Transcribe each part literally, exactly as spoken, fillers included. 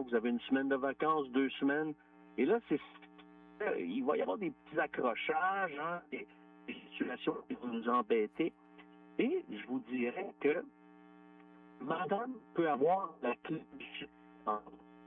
maison, vous avez une semaine de vacances, deux semaines, et là, c'est il va y avoir des petits accrochages, hein, des, des situations qui vont nous embêter. Et je vous dirais que madame peut avoir la clé du succès.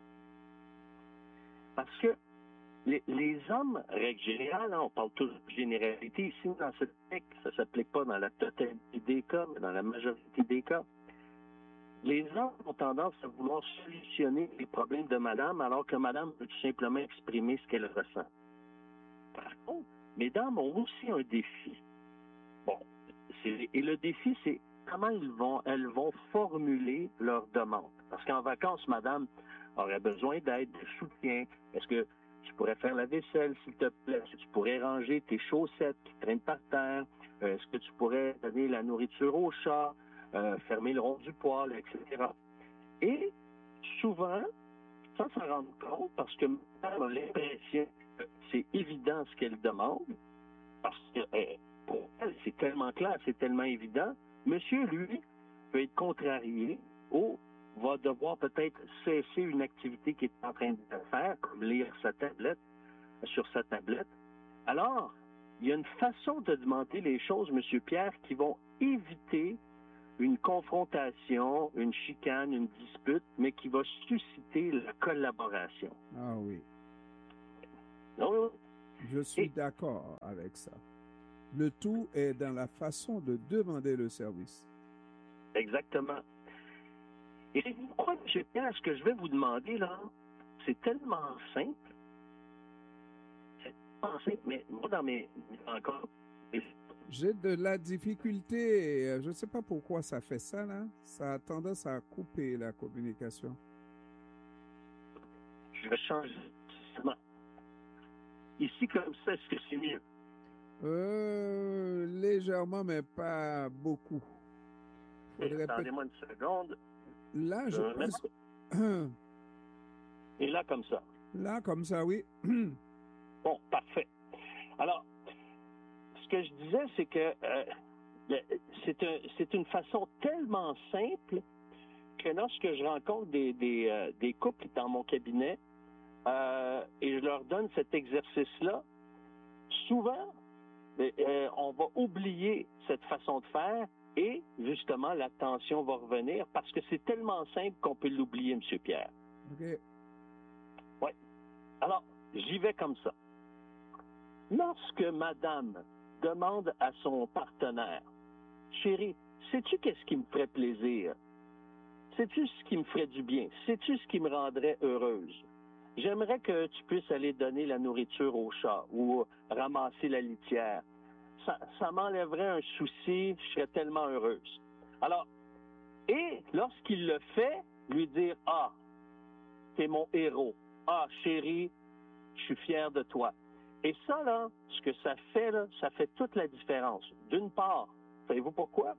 Parce que les, les hommes, règle générale, hein, on parle toujours de généralité ici dans ce texte, ça ne s'applique pas dans la totalité des cas, mais dans la majorité des cas. Les hommes ont tendance à vouloir solutionner les problèmes de madame alors que madame peut tout simplement exprimer ce qu'elle ressent. Par contre, les dames ont aussi un défi. Bon, c'est, et le défi, c'est comment ils vont, elles vont formuler leurs demandes. Parce qu'en vacances, madame aurait besoin d'aide, de soutien. Est-ce que tu pourrais faire la vaisselle, s'il te plaît? Est-ce que tu pourrais ranger tes chaussettes qui traînent par terre? Euh, est-ce que tu pourrais donner la nourriture au chat? Euh, fermer le rond du poêle, et cetera. Et souvent, sans s'en rendre compte, parce que madame a l'impression que c'est évident ce qu'elle demande, parce que euh, pour elle, c'est tellement clair, c'est tellement évident, monsieur, lui, peut être contrarié ou va devoir peut-être cesser une activité qu'il est en train de faire, comme lire sa tablette, sur sa tablette. Alors, il y a une façon de demander les choses, monsieur Pierre, qui vont éviter une confrontation, une chicane, une dispute, mais qui va susciter la collaboration. Ah oui. Non, oui. Je suis Et, d'accord avec ça. Le tout est dans la façon de demander le service. Exactement. Et vous croyez, M. Pierre, ce que je vais vous demander, là, c'est tellement simple. C'est tellement simple, mais moi, dans mes rencontres, j'ai de la difficulté. Je ne sais pas pourquoi ça fait ça, là. Ça a tendance à couper la communication. Je vais changer. Ici, comme ça, est-ce que c'est mieux? Euh, légèrement, mais pas beaucoup. Faudrait Attendez-moi peut... une seconde. Là, je, je pense... Mettre... Et là, comme ça. Là, comme ça, oui. Bon, parfait. Alors, ce que je disais, c'est que euh, c'est, un, c'est une façon tellement simple que lorsque je rencontre des, des, euh, des couples dans mon cabinet euh, et je leur donne cet exercice-là, souvent, euh, on va oublier cette façon de faire et, justement, la tension va revenir parce que c'est tellement simple qu'on peut l'oublier, M. Pierre. OK. Oui. Alors, j'y vais comme ça. Lorsque madame demande à son partenaire, chérie, sais-tu qu'est-ce qui me ferait plaisir? Sais-tu ce qui me ferait du bien? Sais-tu ce qui me rendrait heureuse? J'aimerais que tu puisses aller donner la nourriture au chat ou ramasser la litière. Ça, ça m'enlèverait un souci, je serais tellement heureuse. Alors, et lorsqu'il le fait, lui dire, ah, t'es mon héros. Ah, chérie, je suis fier de toi. Et ça, là, ce que ça fait, là, ça fait toute la différence. D'une part, savez-vous pourquoi?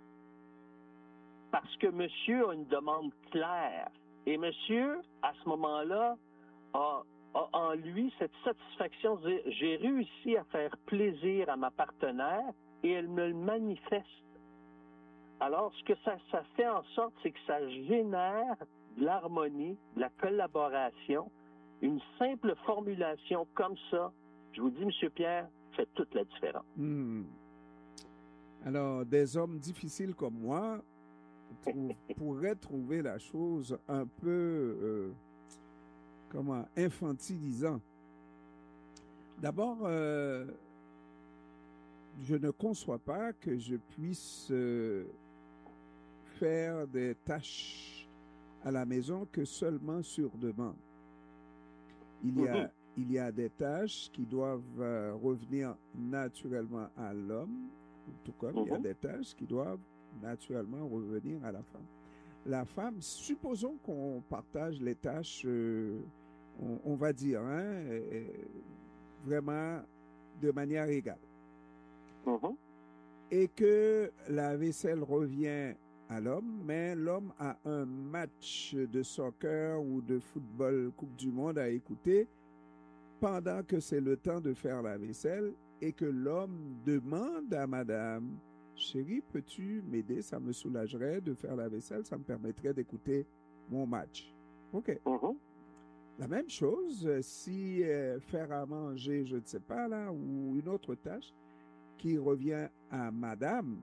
Parce que monsieur a une demande claire. Et monsieur, à ce moment-là, a, a en lui cette satisfaction de dire, j'ai réussi à faire plaisir à ma partenaire et elle me le manifeste. Alors, ce que ça, ça fait en sorte, c'est que ça génère de l'harmonie, de la collaboration. Une simple formulation comme ça, je vous dis, M. Pierre, fait toute la différence. Hmm. Alors, des hommes difficiles comme moi trouve, pourraient trouver la chose un peu, euh, comment, infantilisant. D'abord, euh, je ne conçois pas que je puisse euh, faire des tâches à la maison que seulement sur demande. Il y a, mm-hmm. il y a des tâches qui doivent euh, revenir naturellement à l'homme, tout comme mm-hmm. il y a des tâches qui doivent naturellement revenir à la femme. La femme, supposons qu'on partage les tâches, euh, on, on va dire, hein, euh, vraiment de manière égale. Mm-hmm. Et que la vaisselle revient à l'homme, mais l'homme a un match de soccer ou de football Coupe du Monde à écouter pendant que c'est le temps de faire la vaisselle et que l'homme demande à madame, chérie, peux-tu m'aider? Ça me soulagerait de faire la vaisselle, ça me permettrait d'écouter mon match. OK. Mhm. La même chose, euh, si euh, faire à manger, je ne sais pas, là, ou une autre tâche qui revient à madame,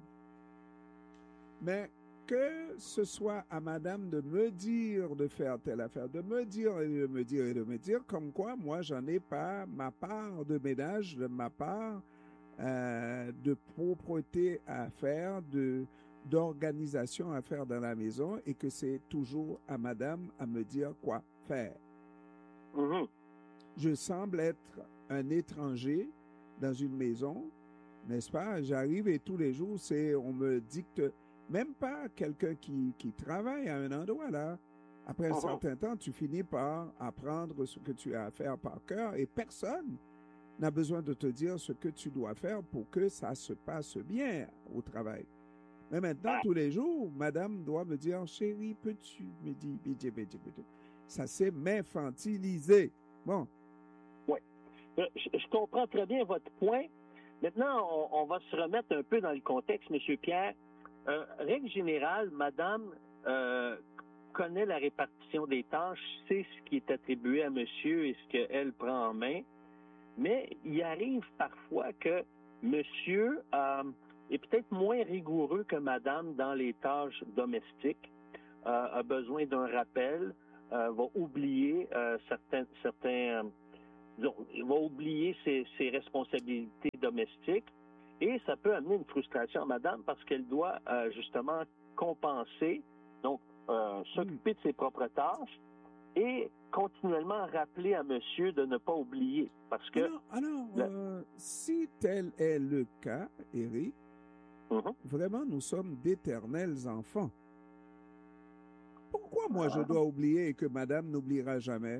mais que ce soit à madame de me dire de faire telle affaire, de me dire et de me dire et de me dire, comme quoi moi, j'en ai pas ma part de ménage, de ma part euh, de propreté à faire, de d'organisation à faire dans la maison et que c'est toujours à madame à me dire quoi faire. Mhm. Je semble être un étranger dans une maison, n'est-ce pas? J'arrive et tous les jours, c'est, on me dicte, même pas quelqu'un qui, qui travaille à un endroit là. Après un Mhm. certain temps, tu finis par apprendre ce que tu as à faire par cœur et personne n'a besoin de te dire ce que tu dois faire pour que ça se passe bien au travail. Mais maintenant, Ah, tous les jours, madame doit me dire, chérie, peux-tu me dire, bidje, bidje, bidje. Ça s'est m'infantiliser. Bon, ouais. Euh, Je, je comprends très bien votre point. Maintenant, on, on va se remettre un peu dans le contexte, M. Pierre. Euh, règle générale, madame euh, connaît la répartition des tâches, sait ce qui est attribué à monsieur et ce qu'elle prend en main. Mais il arrive parfois que monsieur euh, est peut-être moins rigoureux que madame dans les tâches domestiques, euh, a besoin d'un rappel, euh, va oublier euh, certains, certains euh, disons, va oublier ses, ses responsabilités domestiques et ça peut amener une frustration à madame parce qu'elle doit euh, justement compenser, donc euh, s'occuper de ses propres tâches et continuellement rappeler à monsieur de ne pas oublier. Parce que... alors, alors la- euh, si tel est le cas, Eric, Mhm. vraiment, nous sommes d'éternels enfants. Pourquoi moi je Ah. dois oublier et que madame n'oubliera jamais?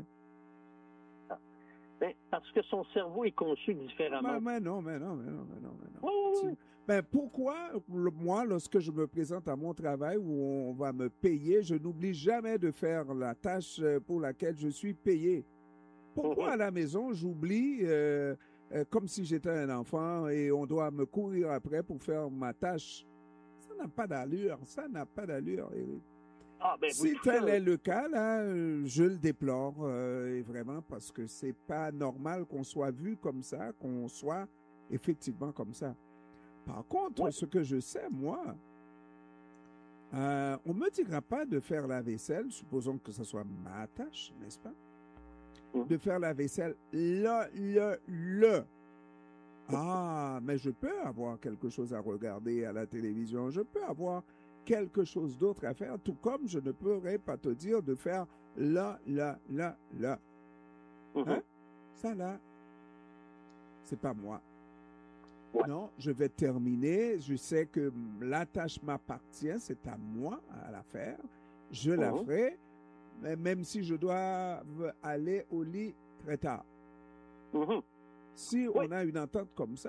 Ben, parce que son cerveau est conçu différemment. Mais, mais non, mais non, mais non, mais non, mais non. Oui, oui, Tu- oui. Ben, pourquoi, le- moi, lorsque je me présente à mon travail où on va me payer, je n'oublie jamais de faire la tâche euh, pour laquelle je suis payé? Pourquoi Mhm. à la maison, j'oublie euh, euh, comme si j'étais un enfant et on doit me courir après pour faire ma tâche? Ça n'a pas d'allure, ça n'a pas d'allure, Eric. Ah, ben, vous Si touchez tel un... est le cas, là, euh, je le déplore, euh, et vraiment, parce que c'est pas normal qu'on soit vu comme ça, qu'on soit effectivement comme ça. Par contre, Ouais. ce que je sais, moi, euh, on ne me dira pas de faire la vaisselle, supposons que ce soit ma tâche, n'est-ce pas? Mhm. De faire la vaisselle là, le, le. Ah, mais je peux avoir quelque chose à regarder à la télévision, je peux avoir quelque chose d'autre à faire, tout comme je ne pourrais pas te dire de faire là, là, là, là. Mhm. Hein? Ça là, c'est pas moi. Ouais. Non, je vais terminer. Je sais que la tâche m'appartient, c'est à moi à la faire. Je la Mhm. ferai, mais même si je dois aller au lit très tard. Mhm. Si Oui. on a une entente comme ça,